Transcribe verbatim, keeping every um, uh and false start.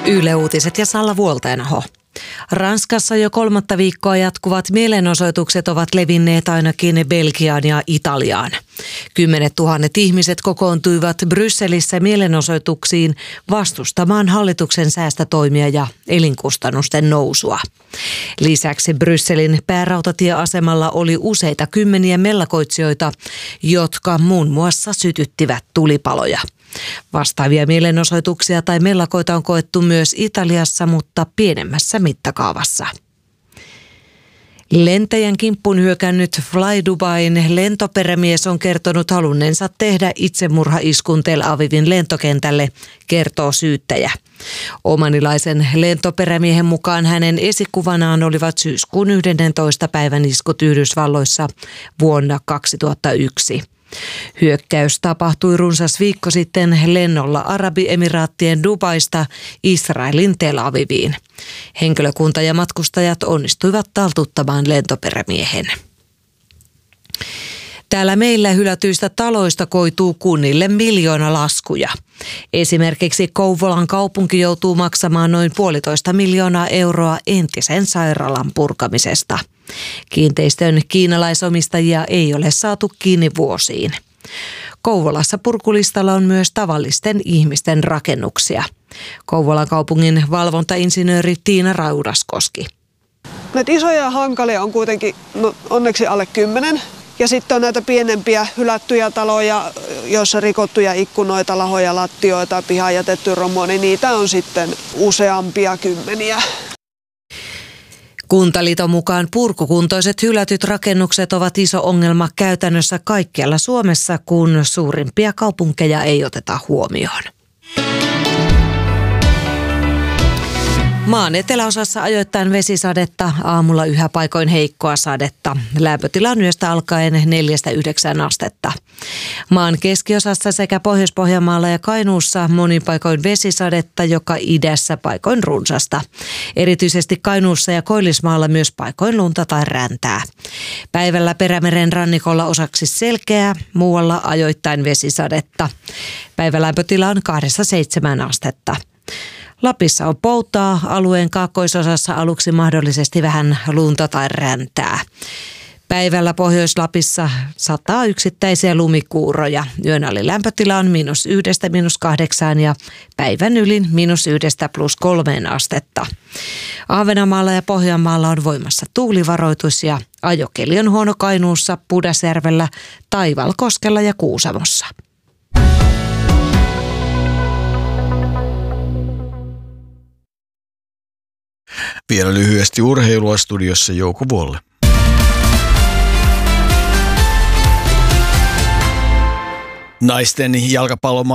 Yle Uutiset ja Salla Vuolteenaho. Ranskassa jo kolmatta viikkoa jatkuvat mielenosoitukset ovat levinneet ainakin Belgiaan ja Italiaan. Kymmenet tuhannet ihmiset kokoontuivat Brysselissä mielenosoituksiin vastustamaan hallituksen säästötoimia ja elinkustannusten nousua. Lisäksi Brysselin päärautatieasemalla oli useita kymmeniä mellakoitsijoita, jotka muun muassa sytyttivät tulipaloja. Vastaavia mielenosoituksia tai mellakoita on koettu myös Italiassa, mutta pienemmässä mittakaavassa. Lentäjän kimppuun hyökännyt Fly Dubain lentoperämies on kertonut halunneensa tehdä itsemurhaiskun Tel Avivin lentokentälle, kertoo syyttäjä. Omanilaisen lentoperämiehen mukaan hänen esikuvanaan olivat syyskuun yhdentoista päivän iskut Yhdysvalloissa vuonna kaksituhattayksi. Hyökkäys tapahtui runsas viikko sitten lennolla Arabiemiraattien Dubaista Israelin Tel Aviviin. Henkilökunta ja matkustajat onnistuivat taltuttamaan lentoperämiehen. Täällä meillä hylätyistä taloista koituu kunnille miljoona laskuja. Esimerkiksi Kouvolan kaupunki joutuu maksamaan noin puolitoista miljoonaa euroa entisen sairaalan purkamisesta. Kiinteistön kiinalaisomistajia ei ole saatu kiinni vuosiin. Kouvolassa purkulistalla on myös tavallisten ihmisten rakennuksia. Kouvolan kaupungin valvontainsinööri Tiina Raudaskoski. Näitä isoja hankalia on kuitenkin no, onneksi alle kymmenen. Ja sitten on näitä pienempiä hylättyjä taloja, joissa rikottuja ikkunoita, lahoja, lattioita, pihaan jätetty romua, niin niitä on sitten useampia kymmeniä. Kuntaliiton mukaan purkukuntoiset hylätyt rakennukset ovat iso ongelma käytännössä kaikkialla Suomessa, kun suurimpia kaupunkeja ei oteta huomioon. Maan eteläosassa ajoittain vesisadetta, aamulla yhä paikoin heikkoa sadetta. Lämpötila on yöstä alkaen neljästä yhdeksään astetta. Maan keskiosassa sekä Pohjois-Pohjanmaalla ja Kainuussa monin paikoin vesisadetta, joka idässä paikoin runsasta. Erityisesti Kainuussa ja Koillismaalla myös paikoin lunta tai räntää. Päivällä Perämeren rannikolla osaksi selkeää, muualla ajoittain vesisadetta. Päivälämpötila on kahdesta seitsemään astetta. Lapissa on poutaa, alueen kaakkoisosassa aluksi mahdollisesti vähän lunta tai räntää. Päivällä Pohjois-Lapissa sataa yksittäisiä lumikuuroja. Yön ali lämpötila on miinus yhdestä miinus kahdeksaan ja päivän ylin miinus yhdestä plus kolmeen astetta. Ahvenanmaalla ja Pohjanmaalla on voimassa tuulivaroitus ja ajokeli on huono Kainuussa, Pudasjärvellä, Taivalkoskella ja Kuusamossa. Vielä lyhyesti urheilua studiossa Jouko Vuolle. Naisten jalkapallon